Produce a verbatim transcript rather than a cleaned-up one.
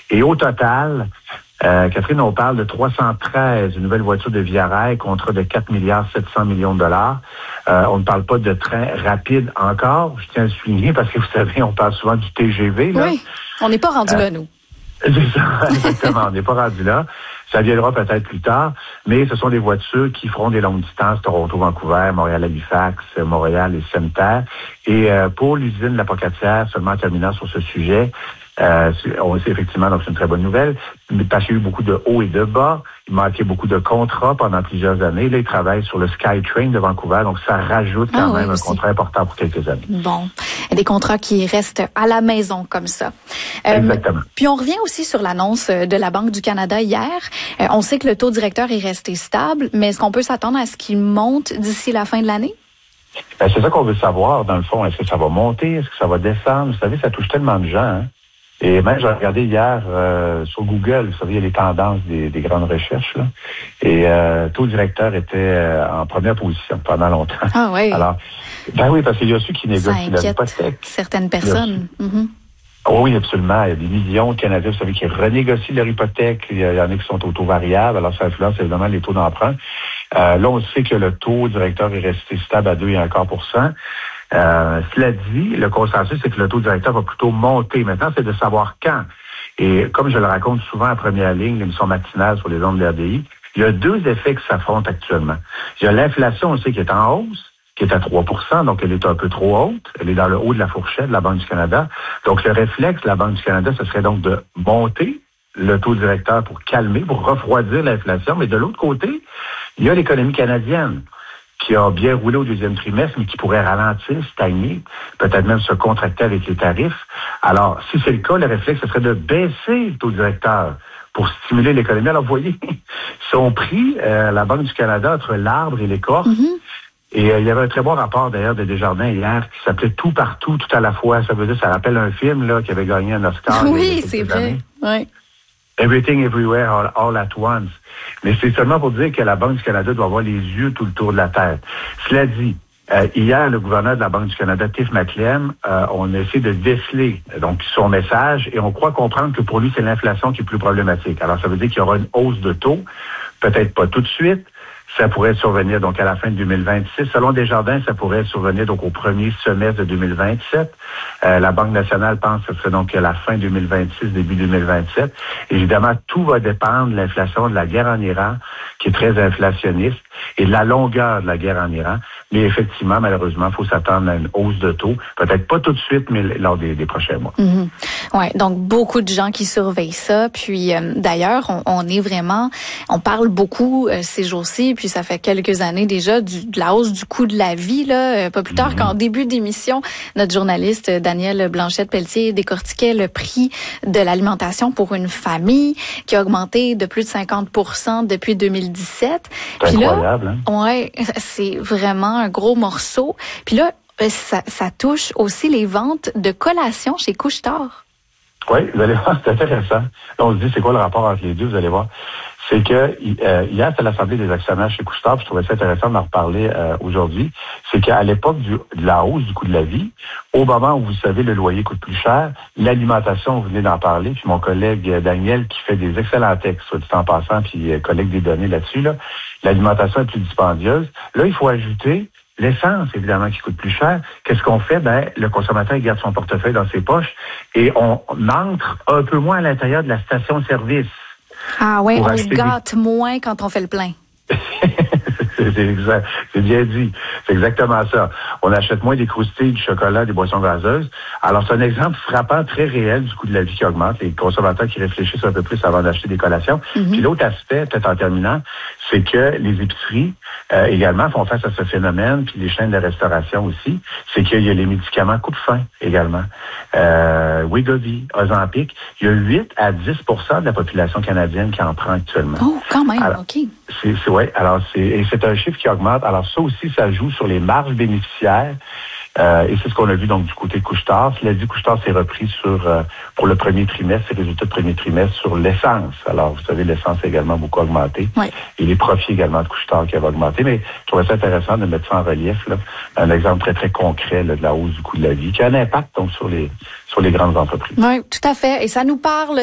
Et au total, euh, Catherine, on parle de trois cent treize nouvelles voitures de Via Rail, contrat de quatre milliards sept cents millions de dollars. Euh, on ne parle pas de train rapide encore, je tiens à le souligner, parce que vous savez, on parle souvent du T G V. Là. Oui, on n'est pas rendu euh, là, nous. C'est ça, exactement, on n'est pas rendu là. Ça viendra peut-être plus tard, mais ce sont des voitures qui feront des longues distances, Toronto-Vancouver, Montréal-Halifax, Montréal et Sainte-Terre. Et euh, pour l'usine de la Pocatière, seulement en terminant sur ce sujet, euh, on sait effectivement, donc c'est une très bonne nouvelle, mais parce qu'il y a eu beaucoup de hauts et de bas, il manquait beaucoup de contrats pendant plusieurs années. Là, ils travaillent sur le SkyTrain de Vancouver, donc ça rajoute quand ah, même oui, un aussi. contrat important pour quelques années. Bon, des contrats qui restent à la maison comme ça. Euh, Exactement. Puis on revient aussi sur l'annonce de la Banque du Canada hier. Euh, on sait que le taux directeur est resté stable, mais est-ce qu'on peut s'attendre à ce qu'il monte d'ici la fin de l'année? Ben, c'est ça qu'on veut savoir, dans le fond. Est-ce que ça va monter? Est-ce que ça va descendre? Vous savez, ça touche tellement de gens, hein? Et même, j'ai regardé hier euh, sur Google, vous savez, il y a les tendances des, des grandes recherches, là. Et euh, taux directeur était euh, en première position pendant longtemps. Ah oui. Alors, ben oui, parce qu'il y a ceux qui négocient leur hypothèque. Certaines personnes. Mm-hmm. Oh oui, absolument. Il y a des millions de Canadiens, vous savez, qui renégocient leur hypothèque. Il y en a qui sont au taux variable, alors ça influence évidemment les taux d'emprunt. Euh, là, on sait que le taux directeur est resté stable à deux et un quart pour cent. Euh, cela dit, le consensus, c'est que le taux directeur va plutôt monter. Maintenant, c'est de savoir quand. Et comme je le raconte souvent en première ligne, l'émission matinale sur les ondes de l'R D I, il y a deux effets qui s'affrontent actuellement. Il y a l'inflation aussi qui est en hausse, qui est à trois pour cent, donc elle est un peu trop haute. Elle est dans le haut de la fourchette de la Banque du Canada. Donc, le réflexe de la Banque du Canada, ce serait donc de monter le taux directeur pour calmer, pour refroidir l'inflation. Mais de l'autre côté, il y a l'économie canadienne qui a bien roulé au deuxième trimestre, mais qui pourrait ralentir, stagner, peut-être même se contracter avec les tarifs. Alors, si c'est le cas, le réflexe, ce serait de baisser le taux directeur pour stimuler l'économie. Alors, vous voyez, ils sont pris, euh, la Banque du Canada, entre l'arbre et l'écorce. Mm-hmm. Et euh, il y avait un très bon rapport, d'ailleurs, de Desjardins hier, qui s'appelait « Tout partout, tout à la fois ». Ça veut dire, ça rappelle un film là qui avait gagné un Oscar. Oui, c'est vrai. Oui. Everything Everywhere all, all at Once. Mais c'est seulement pour dire que la Banque du Canada doit avoir les yeux tout le tour de la tête. Cela dit, euh, hier, le gouverneur de la Banque du Canada, Tiff Macklem, euh, on a essayé de déceler donc son message et on croit comprendre que pour lui, c'est l'inflation qui est plus problématique. Alors, ça veut dire qu'il y aura une hausse de taux, peut-être pas tout de suite. Ça pourrait survenir donc à la fin de deux mille vingt-six. Selon Desjardins, ça pourrait survenir donc au premier semestre de deux mille vingt-sept. Euh, la Banque nationale pense que ce serait donc à la fin deux mille vingt-six, début deux mille vingt-sept. Évidemment, tout va dépendre de l'inflation, de la guerre en Iran, qui est très inflationniste, et de la longueur de la guerre en Iran. Mais effectivement, malheureusement, il faut s'attendre à une hausse de taux. Peut-être pas tout de suite, mais lors des, des prochains mois. Mm-hmm. Ouais, donc beaucoup de gens qui surveillent ça. Puis euh, d'ailleurs, on, on est vraiment, on parle beaucoup euh, ces jours-ci, puis ça fait quelques années déjà du, de la hausse du coût de la vie. Là, euh, pas plus tard mm-hmm. qu'en début d'émission, notre journaliste Daniel Blanchette-Pelletier décortiquait le prix de l'alimentation pour une famille qui a augmenté de plus de cinquante pour cent depuis deux mille dix-sept. C'est puis incroyable, là, hein? Ouais, c'est vraiment un gros morceau. Puis là, ça, ça touche aussi les ventes de collations chez Couche-Tard. Oui, vous allez voir, c'est intéressant. Là, on se dit, c'est quoi le rapport entre les deux? Vous allez voir. C'est que euh, hier, c'était l'Assemblée des actionnaires chez Couche-Tard, puis je trouvais ça intéressant d'en reparler euh, aujourd'hui. C'est qu'à l'époque du, de la hausse du coût de la vie, au moment où, vous savez, le loyer coûte plus cher, l'alimentation, vous venez d'en parler, puis mon collègue Daniel, qui fait des excellents textes, soit dit en passant, puis euh, collecte des données là-dessus, là, l'alimentation est plus dispendieuse. Là, il faut ajouter l'essence, évidemment, qui coûte plus cher. Qu'est-ce qu'on fait? Ben, le consommateur, il garde son portefeuille dans ses poches et on entre un peu moins à l'intérieur de la station-service. Ah oui, on se gâte des... moins quand on fait le plein. c'est, exact, c'est bien dit. C'est exactement ça. On achète moins des croustilles, du chocolat, des boissons gazeuses. Alors, c'est un exemple frappant, très réel du coût de la vie qui augmente. Les consommateurs qui réfléchissent un peu plus avant d'acheter des collations. Mm-hmm. Puis l'autre aspect, peut-être en terminant, c'est que les épiceries euh, également font face à ce phénomène, puis les chaînes de restauration aussi. C'est qu'il y a les médicaments coup de faim également. Euh, Wegovy, Ozempic, il y a huit à dix pour cent de la population canadienne qui en prend actuellement. Oh, quand même, alors, OK. C'est, c'est, ouais, alors c'est, et c'est un chiffre qui augmente. Alors ça aussi, ça joue sur les marges bénéficiaires. Euh, et c'est ce qu'on a vu donc du côté de Couche-Tard. Cela dit, Couche-Tard s'est repris sur euh, pour le premier trimestre, ses résultats de premier trimestre sur l'essence. Alors, vous savez, l'essence a également beaucoup augmenté. Oui. Et les profits également de Couche-Tard qui avaient augmenté. Mais je trouvais ça intéressant de mettre ça en relief, là, un exemple très, très concret là, de la hausse du coût de la vie, qui a un impact donc sur les sur les grandes entreprises. Oui, tout à fait. Et ça nous parle